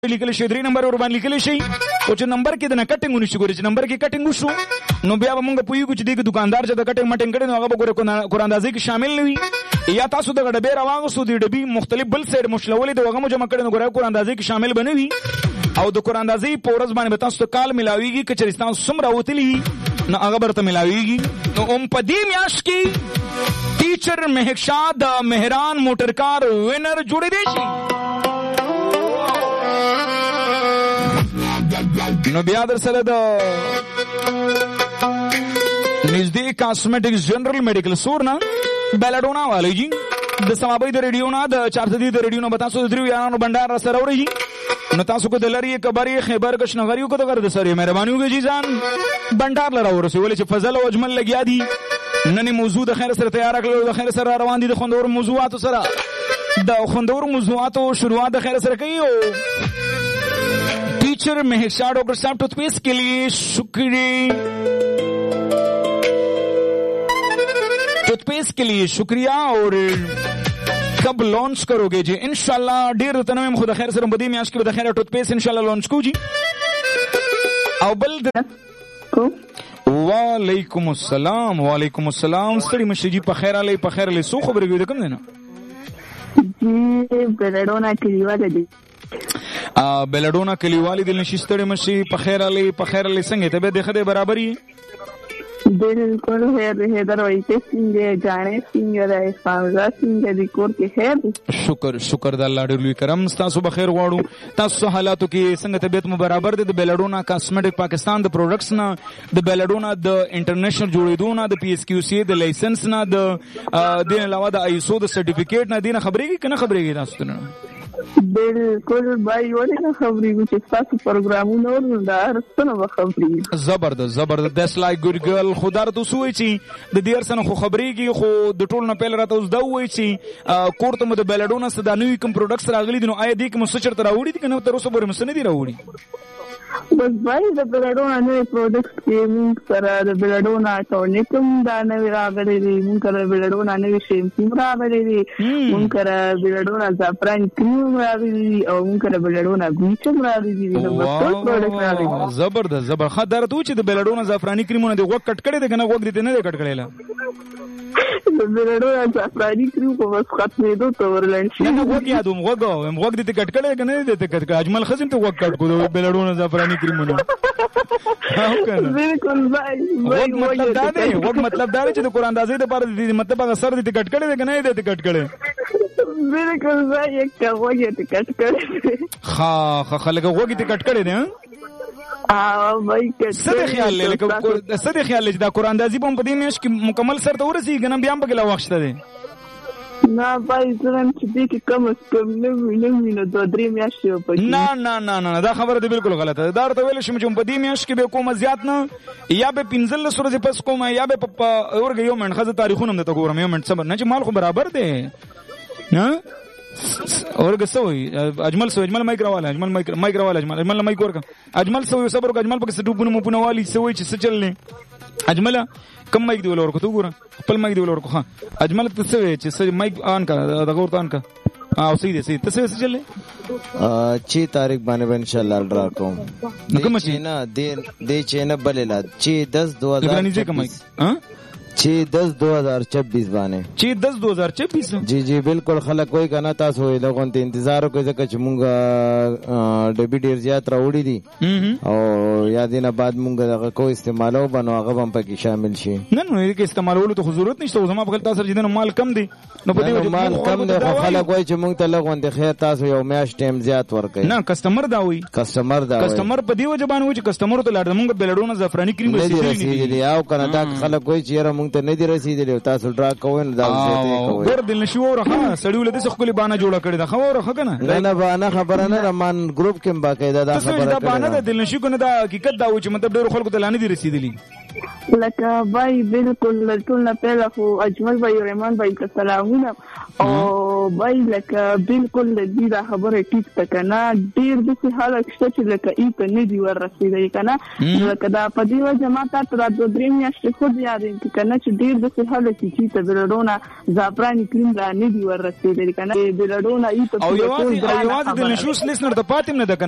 لیکل شي 3 نمبر ور باندې لیکل شي او چې نمبر کې د نه کټینګ ونشي ګوري چې نمبر کې کټینګ وشو نو بیا موږ پویګو چې دغه دکاندار چې د کټینګ مټینګ کړي نو هغه وګوره قرآن اندازي کې شامل نه وي یا تاسو د ډبې راوغسو د ډبې مختلف بل سیر مشلولې د هغه جمع کړي نو ګوره قرآن اندازي کې شامل بنوي او د قرآن اندازي په ورځ باندې تاسو ته کال ملاويږي چې چرستان سمره وتلی نو هغه برته ملاويږي نو په دې میاش کې ټیچر مهکشاد مهران موټر کار وینر جوړې دي شي نو بیا در سره د نزدې کاسمیټکس جنرال میډیکل سور نه بیلاډونا والی جی د سمابې د ریډیو نه د 4 د ریډیو نه تاسو د دریو یارانو بندر سره اوري نو تاسو کو د لری کبري خیبر کشنغریو کو د غرد سره مهرباني وکړئ جی ځان بندر لره ورسې ولې چې فضل او اجمل لګیا دي نن موضوع د خیر سره تیار کړو د خیر سره روان دي د خوندور موضوعات سره د خوندور موضوعات شروعات د خیر سره کوي او टीचर महेशा डॉक्टर साहब टूथपेस्ट के लिए शुक्रिया और कब लॉन्च करोगे जी इंशाल्लाह ढेर तने में खुद खैर सर बदी में आज के बद खैर टूथपेस्ट इंशाल्लाह लॉन्च को जी अव्वल वालेकुम अस्सलाम सड़ी मशी जी په خیر علي سو خبرې کوي کوم نه जी बेलाडोना کلیواله دي बेलाडोना کلیواله دي نشستړې مشي په خیر علي څنګه ته به دغه برابرۍ बिल्कुल है दरवाजे څنګه جانے څنګه راي فاوزا څنګه د کور کې خیر شکر د الله ډېر کرم تاسو بخیر غواړو تاسو حالاتو کې څنګه طبيعت مو برابر دي د بیلاډونا کاسمیټک پاکستان د پروډکټس نه د بیلاډونا د انټرنیشنل جوړېدو نه د پی اس کیو سی د لایسنس نه د دین علاوه د آیسو د سرټیفیکیټ نه دینه خبرېږي کنه خبرېږي تاسو ته बिल्कुल भाई ولې نه خبرې چې تاسو پروګرامونه ورنده ارسنه خبرې زبردست دس لایک ګور ګرل خدای ته سوې چې د دې ارسنه خو خبرېږي خو د ټول نه پهل راته اوس دا وایي چې کوړته مو د بیلاډونا سره نوې کوم پروډکټس راغلي دي نو آیا دې کوم سچر تر راوړي دي کنه تر اوسه پورې مسنه دي راوړي بس भाई د بیلاډونا نوې پروډکټس کې موږ سره د بیلاډونا ټونیکم دا نوې راغلي دي موږ سره بیلاډونا نوې شیمپو راغلي دي موږ سره بیلاډونا زعفران کریم راغلي دي او موږ سره بیلاډونا ګوچم راغلي دي نو بس ټول پروډکټ راغلي زبردست خدای ته چې د بیلاډونا زعفرانی کریمونه د وګ کټ کړي دي کنه وګ دي نه کټ کړي لا د بیلاډونا زعفرانی کریم په بس ختمې دوه تورلند شي نه وګ یادوم وګ دي کټ کړي کنه دي کټ کړي اجمل خزم ته وګ کټ کو د بیلاډونا زعفرانی کریمونه بالکل भाई وګ مطلب دا چې د قرآن اندازې د پر دي مطلب هغه سر دي کټ کړي کنه دي کټ کړي بالکل भाई یک وګ دي کټ کړي خلک وګ دي کټ کړي دي भाई څه خیال لې دا قرآن اندازې په دې میاش کې مکمل سر ته ورسیږي کنه بیا هم بګلا وخت ده نه भाई زرم چې دې کې کم نه ویني 2-3 میاشتې په نه دا خبره دی بالکل غلطه ده دا ته ویل شم چې په دې میاشت کې به کوم زیات نه یا به 15 ورځې پس کوم یا به اورګ یو منټ خزه تاریخونه هم ته ګورم یو منټ صبر نه چې مال خو برابر دی نه اورګ سوې اجمل مایک راواله اجمل مایک ورکا اجمل سوې صبر وک اجمل پکې سټوپونه مو پونوالي سوې چې څه چلنه اجمل کم مایک دی ولور کو تو ګور خپل مایک دی ولور کو ها اجمل ته سوې چې مایک آن کا دا ګور تان کا او صحیح ته څه چلې 6 تاریخ باندې ان شاء الله ډرا کوم کوم شي نه دې چې نه بللا 6/10/2024 باندې 6/10/2024 جی بالکل خلک کوئی کنه تاسو لغون ته انتظار کوي ځکه چې مونږه ډبي ډیر زیات راوړي دي او یا دینه بعد مونږه کوئی استعمالو بنو هغه هم پکې شامل شي نه کې استعمالولو ته ضرورت نشته زما په خپل تاسو جدي مال کم دي نو په دې وجه مال کم دي خلک وایي چې مونږ ته لغون د خیر تاسو یو میاش ټیم زیات ورکړي نه کسٹمر دا وایي کسٹمر په دې وجه باندې چې کسٹمر ته لاړ مونږ بیلاډونا زعفرانی کریم رسیدلی او کنه دا خلک وایي چې مونږ ته نه دي رسیدلی تاسو ډرا کوئ نو دا کوي ګور دل نشو ورخه سړیول د خپل باندې جوړه کړی دا خبره کنه نه باندې خبره نه رمان ګروپ کې باقاعده دا خبره دا باندې دل نشو کنه دا حقیقت دا و چې مطلب ډېر خلکو ته لانه دي رسیدلی لکه भाई بالکل ټول نه پهلا خو اجمل भाई رحمان भाई کا سلامونه او भाई لکه بالکل دې دا خبره ټیک تکنه ډیر د څه حالت چې لکه ای په نه دی ور رسیدلی کنه لکه دا په دې وجه ما ته تر 2-3 میاشتې خو یاد کنه چې ډیر د څه حالت چې ته بیلاډونا زعفرانی کریم را نه دی ور رسیدلی کنه بیلاډونا ای په او یوازې د نشوس لیسنر د پاتیم نه د